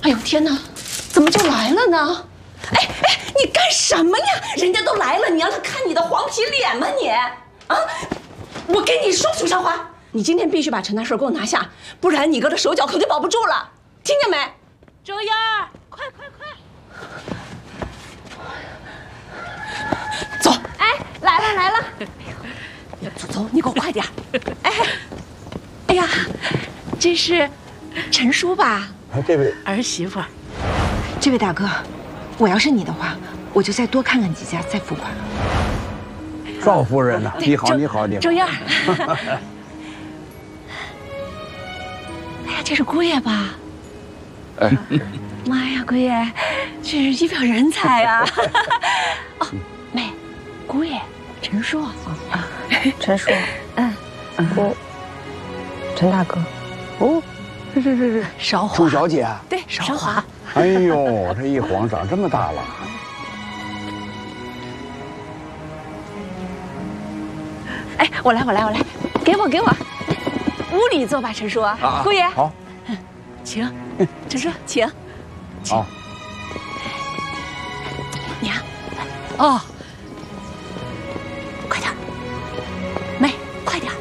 哎呦天哪，怎么就来了呢？哎，你干什么呀？人家都来了，你让他看你的黄皮脸吗你？啊！我跟你说，楚少华，你今天必须把陈大顺给我拿下，不然你哥的手脚可就保不住了，听见没？ 周燕儿，快！ 走！哎，来了！走，你给我快点！哎呀，这是陈叔吧？ 这位儿媳妇儿， 这位大哥，我要是你的话，我就再多看看几家再付款。 赵夫人呢？你好， 周燕儿。哎呀，这是姑爷吧？ 哎， 妈呀，姑爷，这是一表人才啊！哦，妹，姑爷，陈叔啊， 陈叔，陈大哥，哦，是， 韶华， 楚小姐啊， 对，韶华。 哎呦，这一晃长这么大了。 哎，我来，给我，屋里坐吧，陈叔，姑爷， 好， 请，陈叔，请。 好， 娘，哦，快点，妹，快点，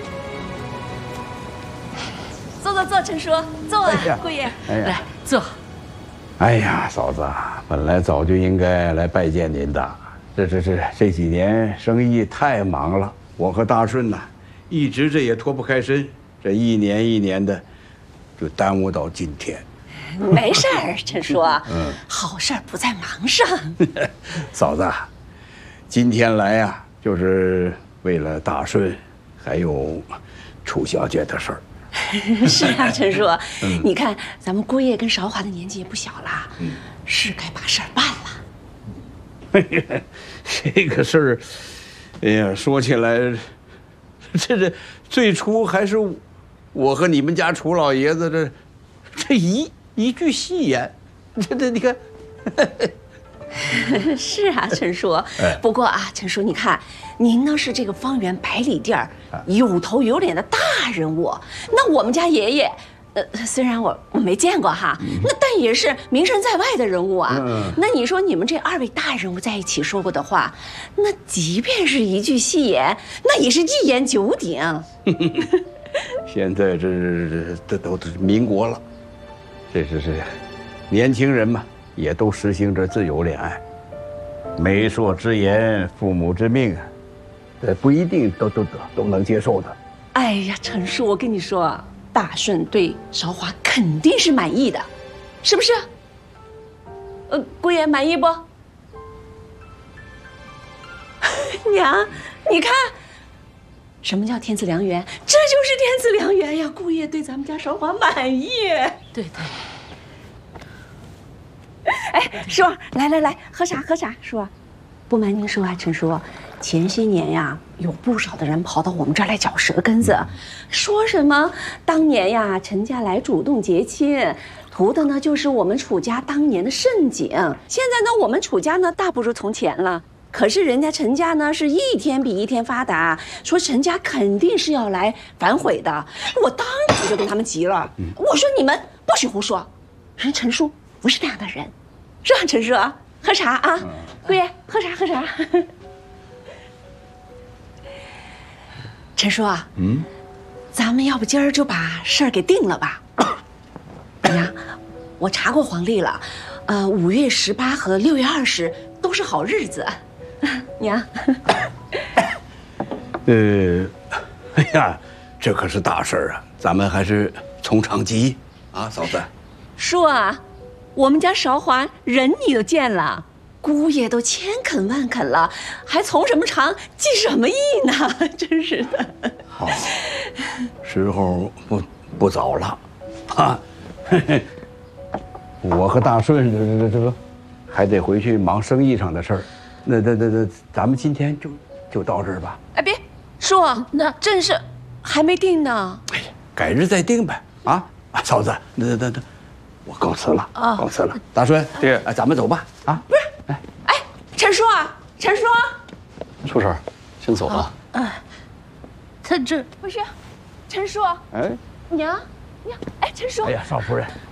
坐，陈叔，坐啊，姑爷， 来坐。 哎呀，嫂子，本来早就应该来拜见您的，这几年生意太忙了，我和大顺呐，一直这也脱不开身，这一年的，就耽误到今天。 没事儿，陈叔，好事不在忙上。 嫂子，今天来呀，就是为了大顺，还有楚小姐的事儿。 是啊，陈叔，你看咱们姑爷跟韶华的年纪也不小了，是该把事儿办了。 这个事儿，哎呀，说起来，这最初还是我和你们家楚老爷子这一句戏言，这你看。 是啊，陈叔。不过啊，陈叔，你看，您呢是这个方圆百里地儿有头有脸的大人物，那我们家爷爷，虽然我没见过哈，那但也是名声在外的人物啊。那你说你们这二位大人物在一起说过的话，那即便是一句戏言，那也是一言九鼎。 现在这都是民国了，这年轻人嘛。也都实行着自由恋爱，媒妁之言，父母之命啊，不一定都能接受的。 哎呀，陈叔，我跟你说，大顺对韶华肯定是满意的，是不是？姑爷满意不？娘，你看，什么叫天赐良缘？这就是天赐良缘呀！姑爷对咱们家韶华满意。 对。 哎，叔，来，喝茶。叔，不瞒您说啊，陈叔，前些年呀，有不少的人跑到我们这儿来嚼舌根子，说什么当年呀，陈家来主动结亲，图的呢就是我们楚家当年的盛景。现在呢，我们楚家呢大不如从前了。可是人家陈家呢是一天比一天发达，说陈家肯定是要来反悔的。我当场就跟他们急了，我说你们不许胡说，人陈叔不是那样的人，是吧，陈叔？喝茶啊，姑爷，喝茶。陈叔啊，咱们要不今儿就把事儿给定了吧？娘，我查过黄历了，5月18和6月20都是好日子。娘， 哎呀，这可是大事儿啊，咱们还是从长计议啊，嫂子。 叔啊，我们家韶华人你都见了，姑爷都千恳万恳了，还从什么长计什么议呢？真是的。 好，时候不早了，啊，我和大顺这还得回去忙生意上的事儿。那咱们今天就到这儿吧。 哎，别，叔，那正事还没定呢。 哎呀，改日再定呗。啊，嫂子，那我告辞了，告辞了。大顺， 爹， 咱们走吧。啊， 不是，哎，陈叔啊，陈叔， 楚婶，先走了。 他这不是，陈叔， 哎， 娘，哎，陈叔， 哎呀，少夫人。